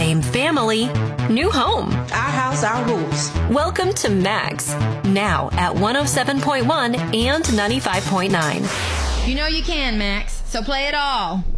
same family, new home. Our house, our rules. Welcome to Max, now at 107.1 and 95.9. You know you can, Max, so play it all.